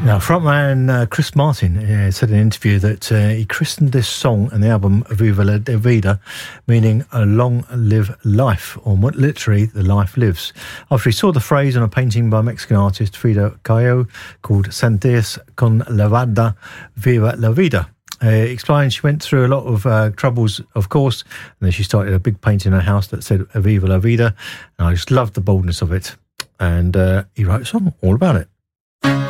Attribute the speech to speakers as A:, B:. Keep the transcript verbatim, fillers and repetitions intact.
A: Now, frontman uh, Chris Martin uh, said in an interview that uh, he christened this song and the album Viva la Vida, meaning a long live life, or what literally the life lives, after he saw the phrase on a painting by Mexican artist Frida Kahlo called Sentirse con la vida, Viva la Vida. Uh, explained she went through a lot of uh, troubles, of course, and then she started a big painting in her house that said Viva la Vida, and I just loved the boldness of it, and uh, he wrote a song all about it.